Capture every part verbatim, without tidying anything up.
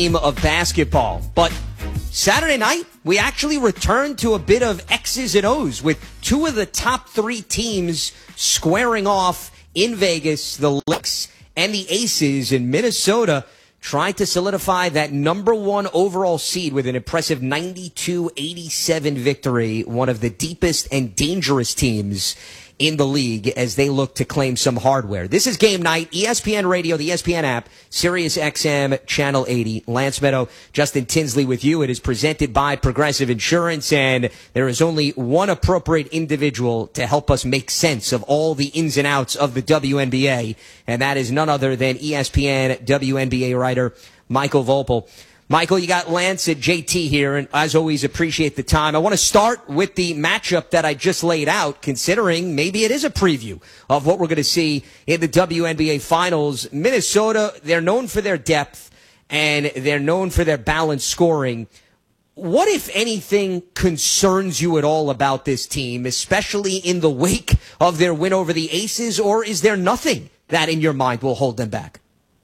game of basketball. But Saturday night, we actually returned to a bit of X's and O's with two of the top three teams squaring off in Vegas, the Lynx and the Aces in Minnesota, trying to solidify that number one overall seed with an impressive ninety-two eighty-seven victory, one of the deepest and dangerous teams in the league as they look to claim some hardware. This is Game Night, E S P N Radio, the E S P N app, Sirius X M, Channel eighty. Lance Meadow, Justin Tinsley with you. It is presented by Progressive Insurance, and there is only one appropriate individual to help us make sense of all the ins and outs of the W N B A, and that is none other than E S P N W N B A writer Michael Vogel. Michael, you got Lance and J T here, and as always, appreciate the time. I want to start with the matchup that I just laid out, considering maybe it is a preview of what we're going to see in the W N B A Finals. Minnesota, they're known for their depth, and they're known for their balanced scoring. What, if anything, concerns you at all about this team, especially in the wake of their win over the Aces, or is there nothing that in your mind will hold them back?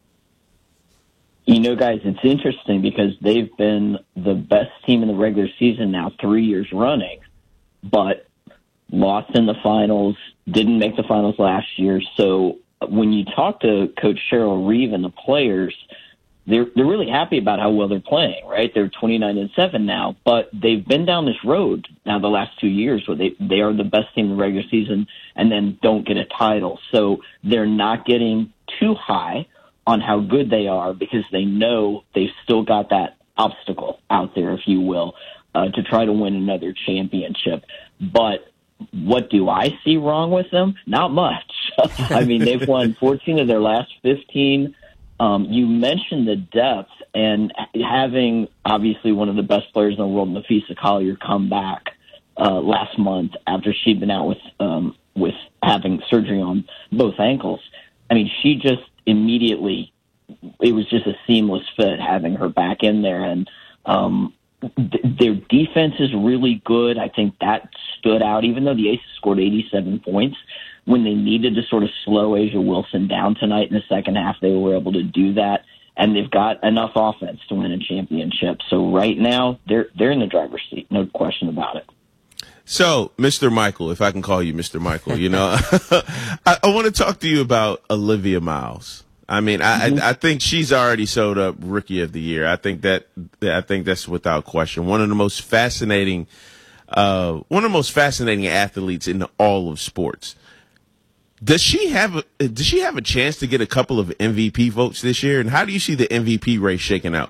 You know, guys, it's interesting because they've been the best team in the regular season now three years running, but lost in the finals, didn't make the finals last year. So when you talk to Coach Cheryl Reeve and the players, they're they're really happy about how well they're playing, right? They're twenty-nine and seven now, but they've been down this road now the last two years where they, they are the best team in the regular season and then don't get a title. So they're not getting too high on how good they are because they know they've still got that obstacle out there, if you will, uh, to try to win another championship. But what do I see wrong with them? Not much. I mean, they've won fourteen of their last fifteen. Um, you mentioned the depth, and having obviously one of the best players in the world, Napheesa Collier, come back uh, last month after she'd been out with um, with having surgery on both ankles. I mean, she just immediately, it was just a seamless fit having her back in there. And um, th- their defense is really good. I think that stood out, even though the Aces scored eighty-seven points. When they needed to sort of slow A'ja Wilson down tonight in the second half, they were able to do that. And they've got enough offense to win a championship. So right now, they're they're in the driver's seat, no question about it. So, Mister Michael, if I can call you Mister Michael, you know, I, I want to talk to you about Olivia Miles. I mean, I, mm-hmm. I, I think she's already showed up Rookie of the Year. I think that I think that's without question one of the most fascinating, uh, one of the most fascinating athletes in all of sports. Does she have a, does she have a chance to get a couple of M V P votes this year? And how do you see the M V P race shaking out?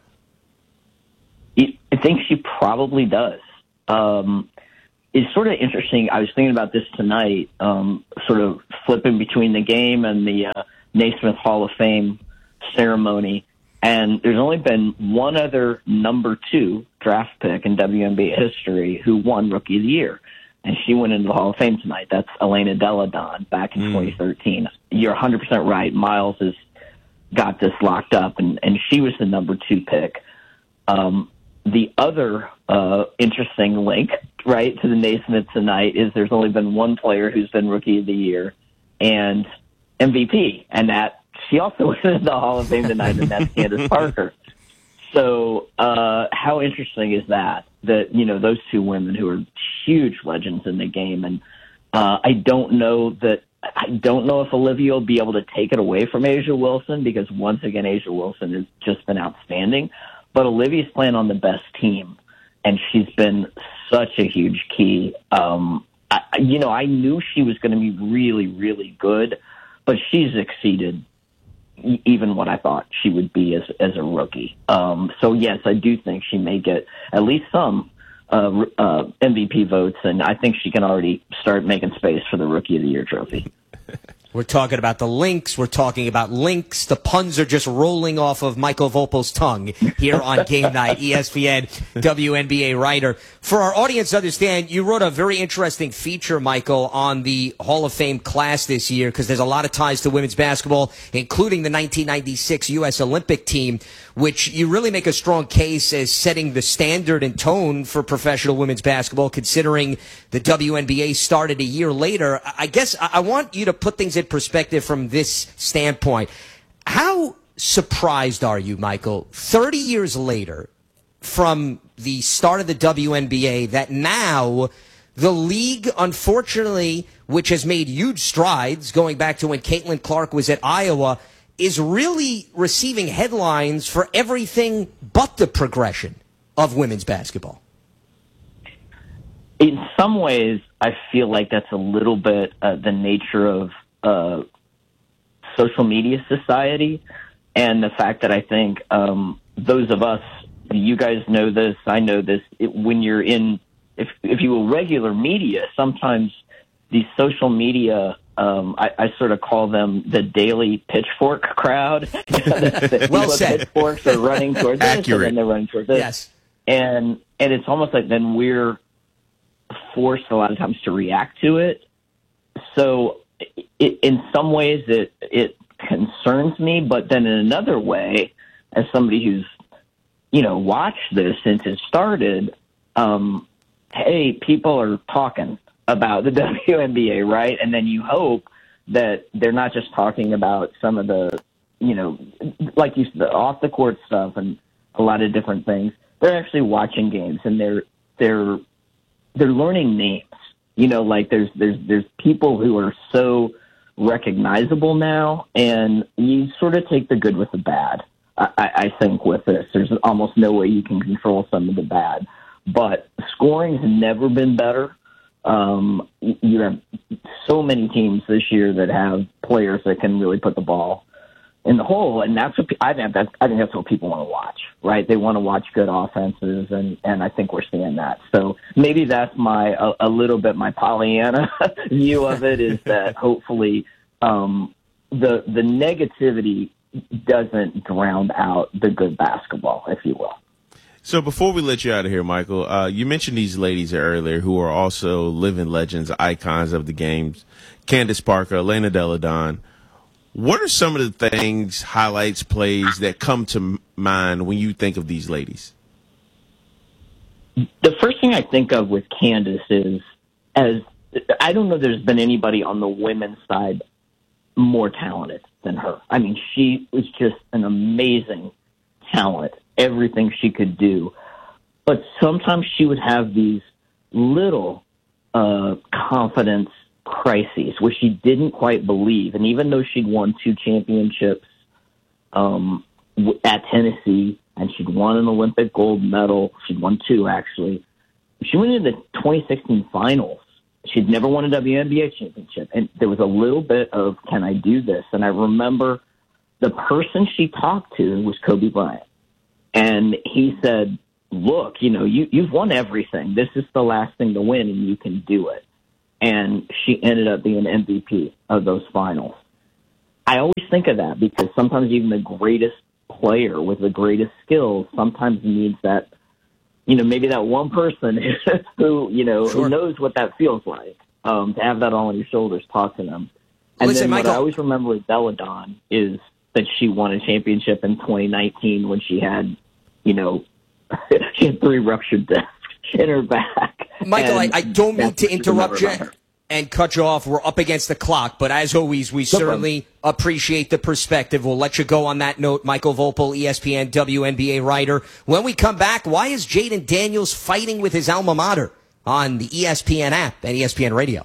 I think she probably does. Um, It's sort of interesting. I was thinking about this tonight, um, sort of flipping between the game and the uh, Naismith Hall of Fame ceremony. And there's only been one other number two draft pick in W N B A history who won Rookie of the Year. And she went into the Hall of Fame tonight. That's Elena Delle Donne back in mm. twenty thirteen. You're one hundred percent right. Miles has got this locked up, and, and she was the number two pick. Um, The other uh, interesting link, right, to the Naismith tonight is there's only been one player who's been Rookie of the Year and M V P, and that she also went into the Hall of Fame tonight, and that's Candace Parker. So uh, how interesting is that, that, you know, those two women who are huge legends in the game, and uh, I don't know that I don't know if Olivia will be able to take it away from A'ja Wilson because, once again, A'ja Wilson has just been outstanding. But Olivia's playing on the best team, and she's been such a huge key. Um, I, you know, I knew she was going to be really, really good, but she's exceeded even what I thought she would be as as a rookie. Um, so, yes, I do think she may get at least some uh, uh, M V P votes, and I think she can already start making space for the Rookie of the Year trophy. We're talking about the Lynx. We're talking about Lynx. The puns are just rolling off of Michael Vogel's tongue here on Game Night, E S P N W N B A writer. For our audience to understand, you wrote a very interesting feature, Michael, on the Hall of Fame class this year because there's a lot of ties to women's basketball, including the nineteen ninety-six U S Olympic team, which you really make a strong case as setting the standard and tone for professional women's basketball, considering the W N B A started a year later. I guess I want you to put things in perspective from this standpoint. How surprised are you, Michael, thirty years later from the start of the W N B A, that now the league, unfortunately, which has made huge strides going back to when Caitlin Clark was at Iowa, is really receiving headlines for everything but the progression of women's basketball? In some ways, I feel like that's a little bit uh, the nature of uh, social media society, and the fact that I think um, those of us, you guys know this, I know this, it, when you're in, if, if you will, regular media, sometimes these social media, um, I, I sort of call them the daily pitchfork crowd. the, well said. Pitchforks are running towards this, and then they're running towards this. Yes. And, and it's almost like then we're forced a lot of times to react to it. So it, in some ways it, it concerns me, but then in another way, as somebody who's, you know, watched this since it started, um, hey, people are talking about the W N B A, right? And then you hope that they're not just talking about some of the, you know, like you said, the off the court stuff and a lot of different things. They're actually watching games, and they're they're they're learning names. You know, like there's there's there's people who are so recognizable now, and you sort of take the good with the bad. I, I think with this, there's almost no way you can control some of the bad. But scoring has never been better. Um, you have so many teams this year that have players that can really put the ball in the hole, and that's what I think. That's I think that's what people want to watch, right? They want to watch good offenses, and and I think we're seeing that. So maybe that's my a, a little bit my Pollyanna view of it, is that hopefully um, the the negativity doesn't drown out the good basketball, if you will. So before we let you out of here, Michael, uh, you mentioned these ladies earlier who are also living legends, icons of the games. Candace Parker, Elena Delle Donne. What are some of the things, highlights, plays that come to mind when you think of these ladies? The first thing I think of with Candace is, as I don't know there's been anybody on the women's side more talented than her. I mean, she was just an amazing talent, everything she could do. But sometimes she would have these little uh, confidence crises where she didn't quite believe. And even though she'd won two championships um, at Tennessee, and she'd won an Olympic gold medal, she'd won two actually, she went into the twenty sixteen finals. She'd never won a W N B A championship. And there was a little bit of, can I do this? And I remember the person she talked to was Kobe Bryant. And he said, look, you know, you, you've won everything. This is the last thing to win, and you can do it. And she ended up being M V P of those finals. I always think of that because sometimes even the greatest player with the greatest skills sometimes needs that, you know, maybe that one person who, you know, sure. who knows what that feels like, um, to have that all on your shoulders, talk to them. And Listen, then Michael, what I always remember with Delle Donne is that she won a championship in twenty nineteen when she had, you know, she had three ruptured discs in her back. Michael, I, I don't mean to interrupt you and cut you off. We're up against the clock, but as always, we no certainly problem. appreciate the perspective. We'll let you go on that note. Michael Vopel, E S P N W N B A writer. When we come back, why is Jaden Daniels fighting with his alma mater on the E S P N app and E S P N Radio?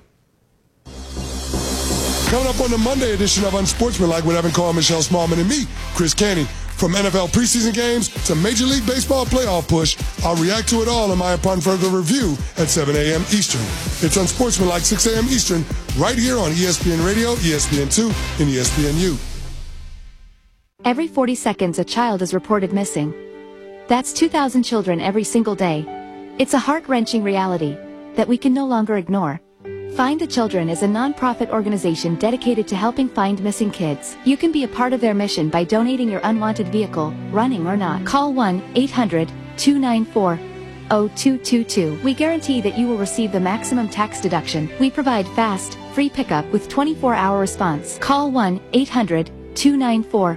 Coming up on the Monday edition of Unsportsmanlike with Evan Carr, Michelle Smallman, and me, Chris Canty. From N F L preseason games to Major League Baseball playoff push, I'll react to it all in my Upon Further Review at seven a.m. Eastern. It's Unsportsmanlike, six a.m. Eastern, right here on E S P N Radio, E S P N two, and E S P N U. Every forty seconds, a child is reported missing. That's two thousand children every single day. It's a heart-wrenching reality that we can no longer ignore. Find the Children is a non-profit organization dedicated to helping find missing kids. You can be a part of their mission by donating your unwanted vehicle, running or not. Call one eight hundred two nine four zero two two two. We guarantee that you will receive the maximum tax deduction. We provide fast, free pickup with twenty-four hour response. Call one eight hundred two nine four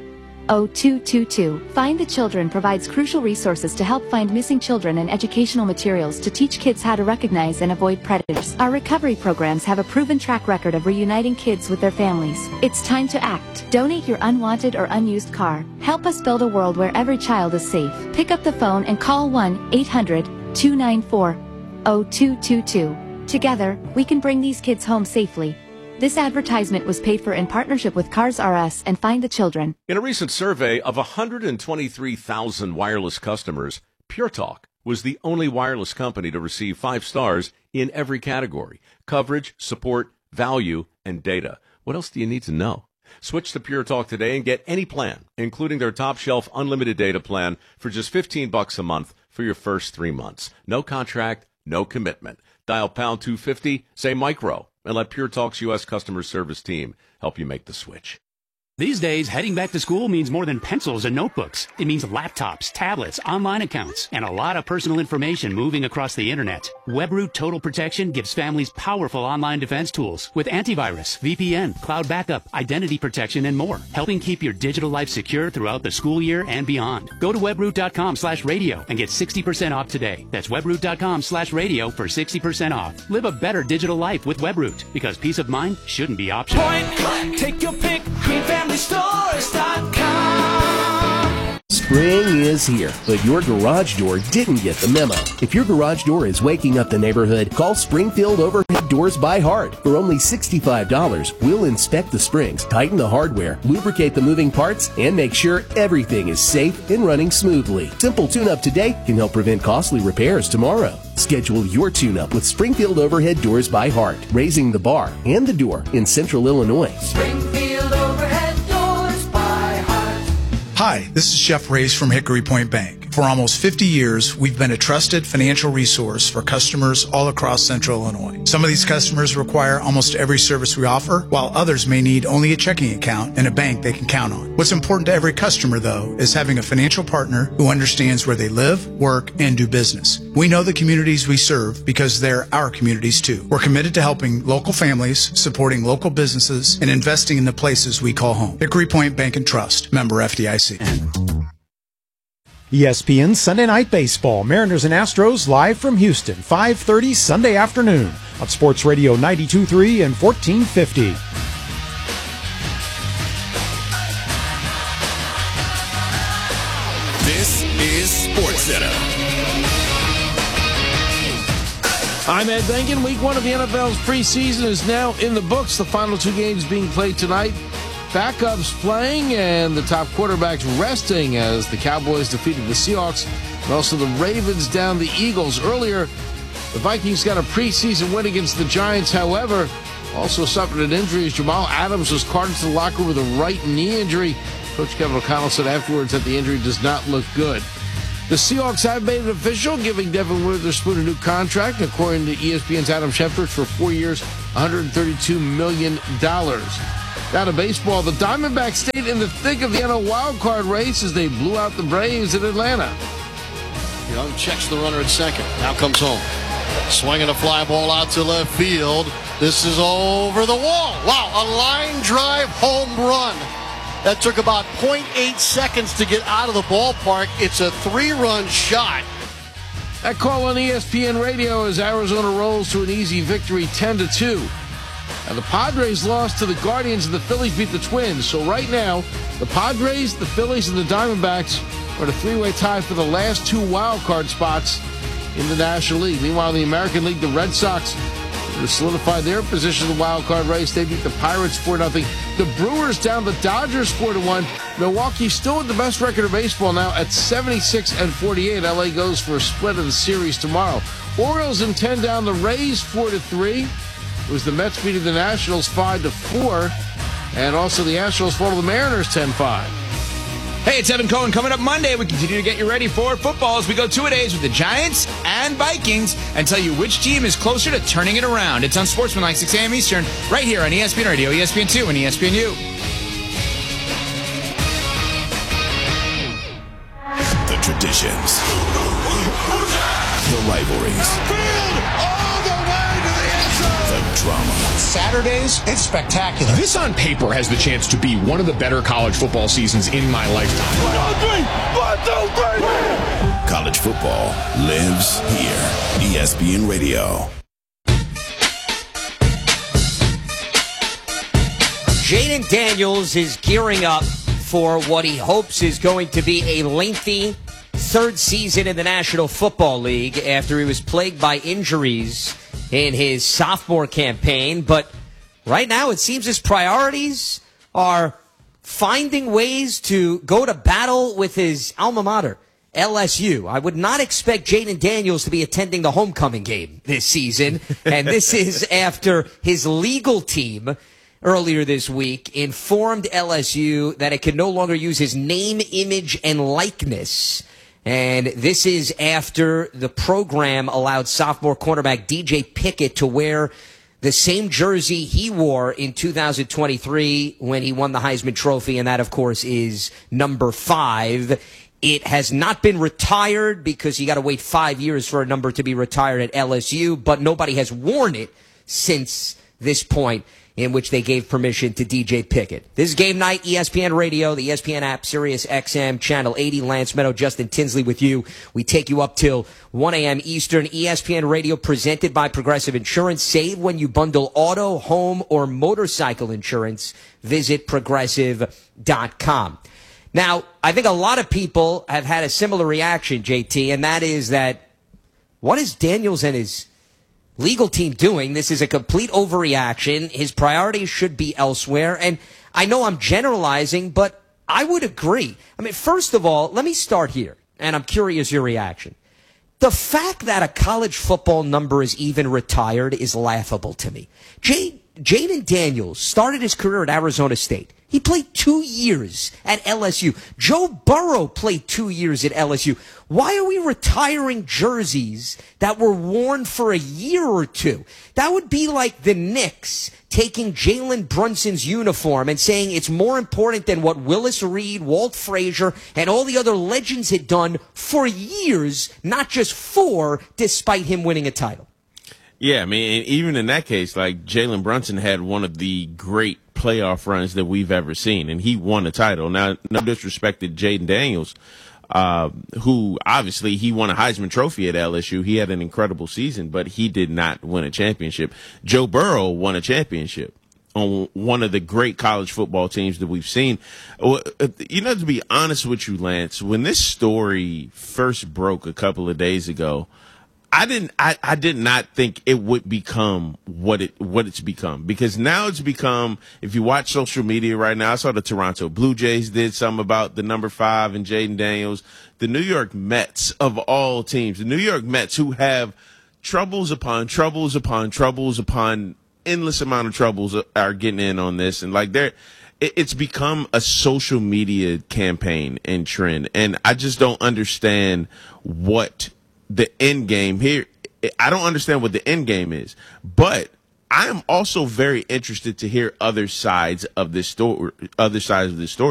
oh two two two. Find the Children provides crucial resources to help find missing children and educational materials to teach kids how to recognize and avoid predators. Our recovery programs have a proven track record of reuniting kids with their families. It's time to act. Donate your unwanted or unused car. Help us build a world where every child is safe. Pick up the phone and call one eight hundred two nine four oh two two two. Together, we can bring these kids home safely. This advertisement was paid for in partnership with Cars R Us and Find the Children. In a recent survey of one hundred twenty-three thousand wireless customers, Pure Talk was the only wireless company to receive five stars in every category: coverage, support, value, and data. What else do you need to know? Switch to Pure Talk today and get any plan, including their top shelf unlimited data plan for just fifteen bucks a month for your first three months. No contract, no commitment. Dial pound two fifty, say micro, and let Pure Talk's U S customer service team help you make the switch. These days, heading back to school means more than pencils and notebooks. It means laptops, tablets, online accounts, and a lot of personal information moving across the internet. WebRoot Total Protection gives families powerful online defense tools with antivirus, V P N, cloud backup, identity protection, and more, helping keep your digital life secure throughout the school year and beyond. Go to webroot.com slash radio and get sixty percent off today. That's webroot.com slash radio for sixty percent off. Live a better digital life with WebRoot, because peace of mind shouldn't be optional. Point click, take your pick, green family stores dot com. Spring is here, but your garage door didn't get the memo. If your garage door is waking up the neighborhood, call Springfield Overhead Doors by Heart. For only sixty-five dollars, we'll inspect the springs, tighten the hardware, lubricate the moving parts, and make sure everything is safe and running smoothly. Simple tune-up today can help prevent costly repairs tomorrow. Schedule your tune-up with Springfield Overhead Doors by Heart, raising the bar and the door in Central Illinois. Springfield Overhead Doors by Heart. Hi, this is Jeff Reyes from Hickory Point Bank. For almost fifty years, we've been a trusted financial resource for customers all across Central Illinois. Some of these customers require almost every service we offer, while others may need only a checking account and a bank they can count on. What's important to every customer, though, is having a financial partner who understands where they live, work, and do business. We know the communities we serve because they're our communities, too. We're committed to helping local families, supporting local businesses, and investing in the places we call home. Hickory Point Bank and Trust, member F D I C. E S P N Sunday Night Baseball. Mariners and Astros live from Houston, five thirty Sunday afternoon on Sports Radio ninety-two point three and fourteen fifty. This is SportsCenter. I'm Ed Benkin. Week one of the N F L's preseason is now in the books. The final two games being played tonight. Backups playing and the top quarterbacks resting as the Cowboys defeated the Seahawks and also the Ravens down the Eagles. Earlier, the Vikings got a preseason win against the Giants. However, also suffered an injury as Jamal Adams was carted to the locker room with a right knee injury. Coach Kevin O'Connell said afterwards that the injury does not look good. The Seahawks have made it official, giving Devin Witherspoon a new contract, according to E S P N's Adam Schefter, for four years, one hundred thirty-two million dollars. Down to baseball, the Diamondbacks stayed in the thick of the N L wildcard race as they blew out the Braves in Atlanta. Young checks the runner at second. Now comes home. Swinging a fly ball out to left field. This is over the wall. Wow, a line drive home run. That took about point eight seconds to get out of the ballpark. It's a three-run shot. That call on E S P N Radio as Arizona rolls to an easy victory, ten to two. Now, the Padres lost to the Guardians and the Phillies beat the Twins. So right now, the Padres, the Phillies, and the Diamondbacks are in a three-way tie for the last two wild card spots in the National League. Meanwhile, in the American League, the Red Sox to solidify their position in the wild card race. They beat the Pirates four nothing. The Brewers down the Dodgers four to one. Milwaukee still with the best record of baseball now at seventy-six and forty-eight. L A goes for a split of the series tomorrow. Orioles in ten down the Rays four to three. It was the Mets beating the Nationals five to four. And also the Astros fall to the Mariners ten five. Hey, it's Evan Cohen. Coming up Monday, we continue to get you ready for football as we go two-a-days with the Giants and Vikings and tell you which team is closer to turning it around. It's on Sportsmanlike, six a.m. Eastern, right here on E S P N Radio, E S P N two, and E S P N U. The traditions, the rivalries, all the way to the The drama. Saturdays, it's spectacular. This on paper has the chance to be one of the better college football seasons in my lifetime. One, two, three. One, two, three. College football lives here. E S P N Radio. Jaden Daniels is gearing up for what he hopes is going to be a lengthy third season in the National Football League after he was plagued by injuries in his sophomore campaign. But right now it seems his priorities are finding ways to go to battle with his alma mater, L S U. I would not expect Jaden Daniels to be attending the homecoming game this season. And this is after his legal team earlier this week informed L S U that it can no longer use his name, image, and likeness. And this is after the program allowed sophomore cornerback D J Pickett to wear the same jersey he wore in two thousand twenty-three when he won the Heisman Trophy, and that, of course, is number five. It has not been retired because you got to wait five years for a number to be retired at L S U, but nobody has worn it since this point in which they gave permission to D J Pickett. This is Game Night, E S P N Radio, the E S P N app, Sirius X M, Channel eighty. Lance Meadow, Justin Tinsley with you. We take you up till one a.m. Eastern. E S P N Radio presented by Progressive Insurance. Save when you bundle auto, home, or motorcycle insurance. Visit progressive dot com. Now, I think a lot of people have had a similar reaction, J T, and that is that what is Daniels and his legal team doing? This is a complete overreaction. His priorities should be elsewhere. And I know I'm generalizing, but I would agree. I mean, first of all, let me start here, and I'm curious your reaction. The fact that a college football number is even retired is laughable to me. Jay, Jaden Daniels started his career at Arizona State. He played two years at L S U. Joe Burrow played two years at L S U. Why are we retiring jerseys that were worn for a year or two? That would be like the Knicks taking Jalen Brunson's uniform and saying it's more important than what Willis Reed, Walt Frazier, and all the other legends had done for years, not just four, despite him winning a title. Yeah, I mean, even in that case, like Jalen Brunson had one of the great playoff runs that we've ever seen, and he won a title. Now, no disrespect to Jaden Daniels, uh, who obviously he won a Heisman Trophy at L S U. He had an incredible season, but he did not win a championship. Joe Burrow won a championship on one of the great college football teams that we've seen. You know, to be honest with you, Lance, when this story first broke a couple of days ago, I didn't. I, I did not think it would become what it what it's become, because now it's become. If you watch social media right now, I saw the Toronto Blue Jays did something about the number five and Jaden Daniels. The New York Mets of all teams, the New York Mets, who have troubles upon troubles upon troubles upon endless amount of troubles, are getting in on this, and like they're. It's become a social media campaign and trend, and I just don't understand what the end game here. I don't understand what the end game is, but I am also very interested to hear other sides of this story, other sides of this story.